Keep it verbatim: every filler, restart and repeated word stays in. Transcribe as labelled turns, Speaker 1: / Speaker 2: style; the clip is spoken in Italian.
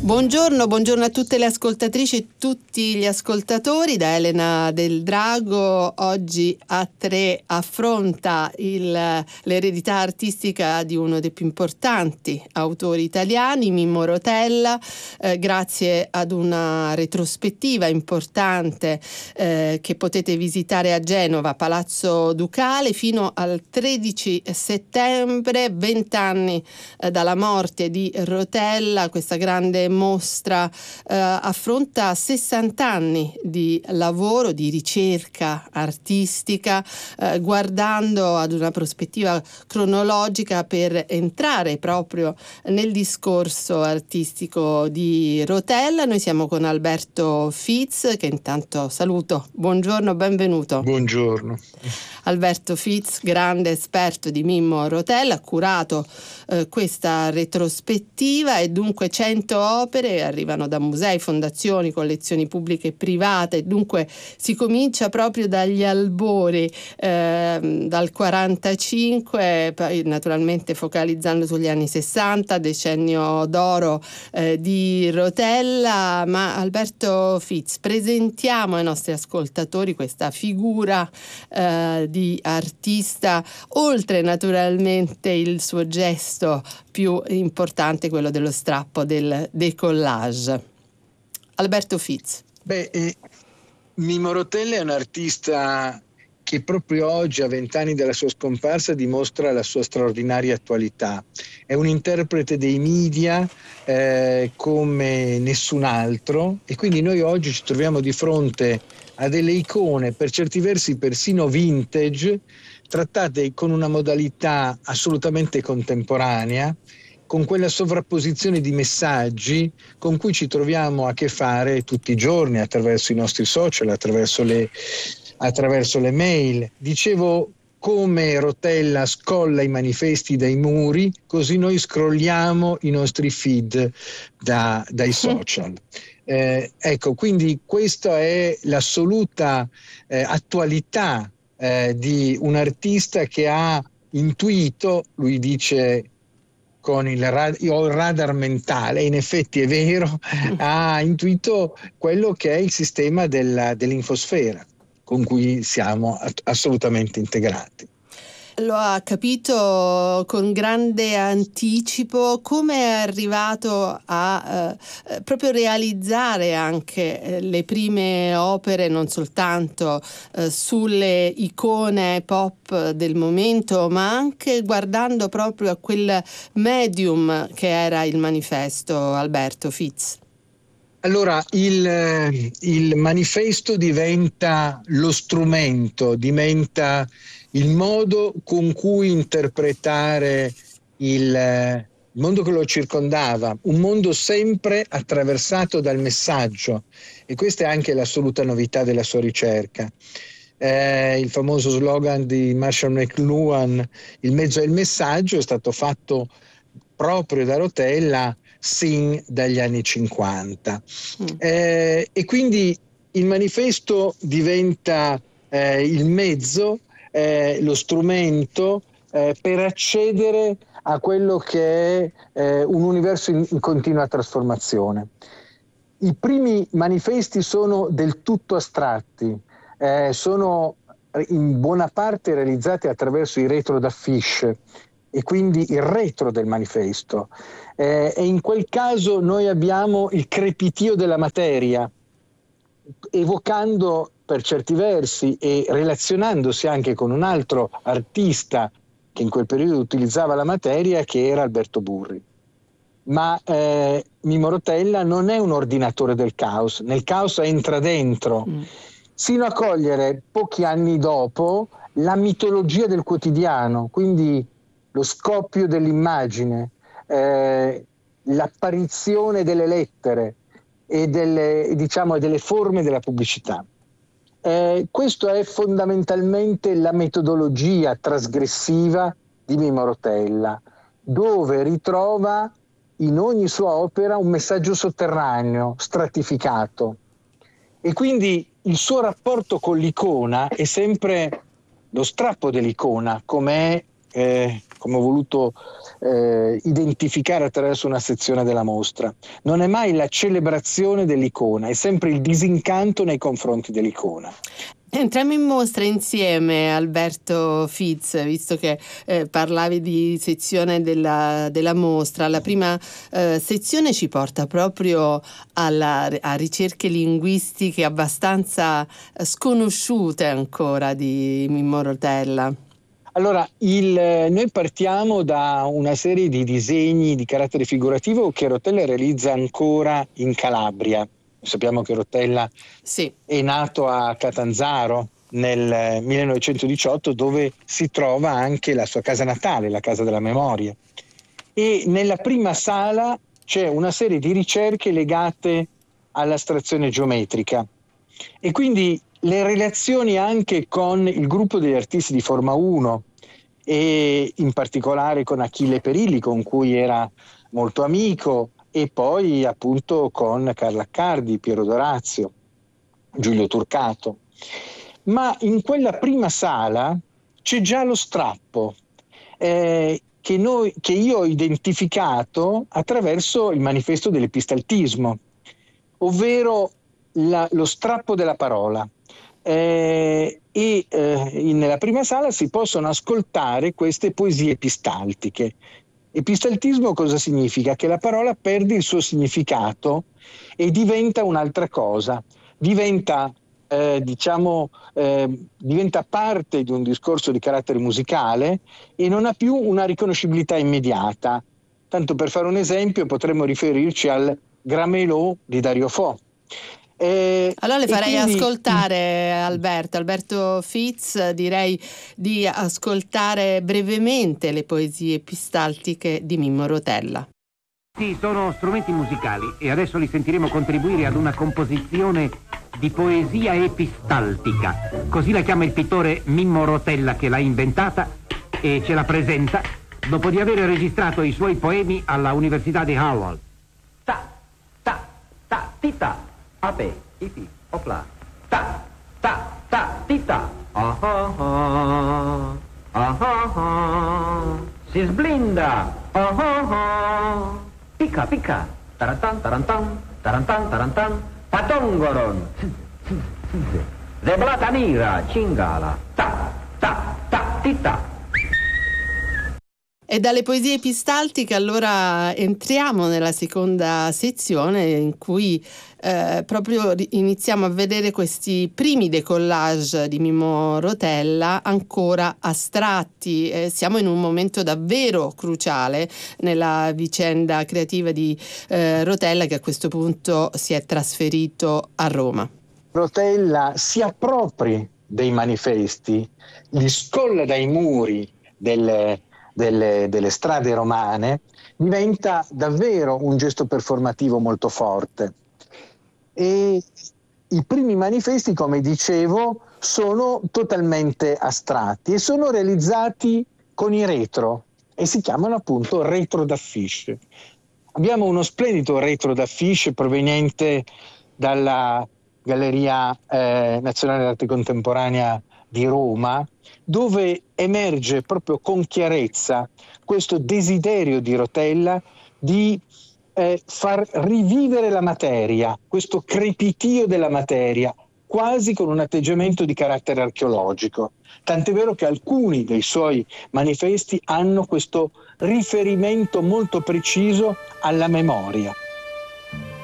Speaker 1: Buongiorno, buongiorno a tutte le ascoltatrici e tutti gli ascoltatori. Da Elena Del Drago, oggi a tre affronta il, l'eredità artistica di uno dei più importanti autori italiani, Mimmo Rotella, eh, grazie ad una retrospettiva importante eh, che potete visitare a Genova, Palazzo Ducale, fino al tredici settembre, vent'anni eh, dalla morte di Rotella. Questa grande mostra eh, affronta sessanta anni di lavoro, di ricerca artistica, eh, guardando ad una prospettiva cronologica per entrare proprio nel discorso artistico di Rotella. Noi siamo con Alberto Fitz, che intanto saluto. Buongiorno, benvenuto.
Speaker 2: Buongiorno.
Speaker 1: Alberto Fitz, grande esperto di Mimmo Rotella, ha curato eh, questa retrospettiva, e dunque cento opere arrivano da musei, fondazioni, collezioni pubbliche e private. Dunque si comincia proprio dagli albori, eh, dal quarantacinque, poi naturalmente focalizzando sugli anni sessanta, decennio d'oro eh, di Rotella. Ma Alberto Fitz, presentiamo ai nostri ascoltatori questa figura eh, di artista, oltre naturalmente il suo gesto più importante, quello dello strappo, del decollage. Alberto Fitz.
Speaker 2: Beh, eh, Mimmo Rotella è un artista che proprio oggi, a vent'anni dalla sua scomparsa, dimostra la sua straordinaria attualità. È un interprete dei media eh, come nessun altro, e quindi noi oggi ci troviamo di fronte a delle icone, per certi versi persino vintage, trattate con una modalità assolutamente contemporanea, con quella sovrapposizione di messaggi con cui ci troviamo a che fare tutti i giorni attraverso i nostri social, attraverso le, attraverso le mail. Dicevo, come Rotella scolla i manifesti dai muri, così noi scrolliamo i nostri feed da, dai social. Eh, ecco, quindi questa è l'assoluta eh, attualità eh, di un artista che ha intuito, lui dice con il, rad- io ho il radar mentale, in effetti è vero, ha intuito quello che è il sistema della, dell'infosfera con cui siamo at- assolutamente integrati.
Speaker 1: Lo ha capito con grande anticipo. Come è arrivato a eh, proprio realizzare anche eh, le prime opere, non soltanto eh, sulle icone pop del momento, ma anche guardando proprio a quel medium che era il manifesto, Alberto Fitz?
Speaker 2: Allora, il, il manifesto diventa lo strumento, diventa il modo con cui interpretare il, il mondo che lo circondava, un mondo sempre attraversato dal messaggio, e questa è anche l'assoluta novità della sua ricerca. Eh, il famoso slogan di Marshall McLuhan, il mezzo è il messaggio, è stato fatto proprio da Rotella sin dagli anni cinquanta. Mm. Eh, e quindi il manifesto diventa eh, il mezzo, eh, lo strumento eh, per accedere a quello che è eh, un universo in, in continua trasformazione. I primi manifesti sono del tutto astratti, eh, sono in buona parte realizzati attraverso i retro d'affiche, e quindi il retro del manifesto. Eh, e in quel caso noi abbiamo il crepitio della materia, evocando per certi versi e relazionandosi anche con un altro artista che in quel periodo utilizzava la materia, che era Alberto Burri. Ma eh, Mimmo Rotella non è un ordinatore del caos, nel caos entra dentro, mm. sino a cogliere pochi anni dopo la mitologia del quotidiano, quindi lo scoppio dell'immagine, eh, l'apparizione delle lettere e delle, diciamo, delle forme della pubblicità. Eh, questo è fondamentalmente la metodologia trasgressiva di Mimmo Rotella, dove ritrova in ogni sua opera un messaggio sotterraneo, stratificato. E quindi il suo rapporto con l'icona è sempre lo strappo dell'icona, come è Eh, come ho voluto eh, identificare attraverso una sezione della mostra. Non è mai la celebrazione dell'icona, è sempre il disincanto nei confronti dell'icona.
Speaker 1: Entriamo in mostra insieme, Alberto Fitz, visto che eh, parlavi di sezione della, della mostra. La prima eh, sezione ci porta proprio alla, a ricerche linguistiche abbastanza sconosciute ancora di Mimmo Rotella.
Speaker 2: Allora, il, noi partiamo da una serie di disegni di carattere figurativo che Rotella realizza ancora in Calabria. Sappiamo che Rotella
Speaker 1: sì.
Speaker 2: è nato a Catanzaro nel millenovecentodiciotto, dove si trova anche la sua casa natale, la Casa della Memoria. E nella prima sala c'è una serie di ricerche legate all'astrazione geometrica e quindi le relazioni anche con il gruppo degli artisti di Forma uno e in particolare con Achille Perilli, con cui era molto amico, e poi appunto con Carlo Accardi, Piero Dorazio, Giulio Turcato. Ma in quella prima sala c'è già lo strappo eh, che, noi, che io ho identificato attraverso il manifesto dell'epistaltismo, ovvero la, lo strappo della parola. Eh, e eh, in, nella prima sala si possono ascoltare queste poesie epistaltiche. Epistaltismo cosa significa? Che la parola perde il suo significato e diventa un'altra cosa, diventa, eh, diciamo, eh, diventa parte di un discorso di carattere musicale e non ha più una riconoscibilità immediata. Tanto per fare un esempio potremmo riferirci al Gramelò di Dario Fo.
Speaker 1: Eh, allora le farei
Speaker 2: quindi...
Speaker 1: ascoltare Alberto, Alberto Fitz, direi di ascoltare brevemente le poesie epistaltiche di Mimmo Rotella.
Speaker 3: Sì, sono strumenti musicali e adesso li sentiremo contribuire ad una composizione di poesia epistaltica. Così la chiama il pittore Mimmo Rotella, che l'ha inventata e ce la presenta dopo di aver registrato i suoi poemi alla Università di Harvard. Ta, ta, ta, tita. Ape, ipi, opla, ta, ta, ta, tita. Ah ah ah, ah ah ah, si sblinda, ah ah ah, picca, picca, tarantan, tarantan, tarantan, tarantan, patongoron, zeblata nera, cingala, ta, ta, ta, tita.
Speaker 1: E dalle poesie epistaltiche allora entriamo nella seconda sezione in cui eh, proprio iniziamo a vedere questi primi décollage di Mimmo Rotella ancora astratti. Eh, siamo in un momento davvero cruciale nella vicenda creativa di eh, Rotella, che a questo punto si è trasferito a Roma.
Speaker 2: Rotella si appropri dei manifesti, li scolla dai muri delle Delle, delle strade romane, diventa davvero un gesto performativo molto forte. E i primi manifesti, come dicevo, sono totalmente astratti e sono realizzati con i retro e si chiamano appunto retro d'affiche. Abbiamo uno splendido retro d'affiche proveniente dalla Galleria eh, Nazionale d'Arte Contemporanea di Roma, dove emerge proprio con chiarezza questo desiderio di Rotella di eh, far rivivere la materia, questo crepitio della materia, quasi con un atteggiamento di carattere archeologico. Tant'è vero che alcuni dei suoi manifesti hanno questo riferimento molto preciso alla memoria.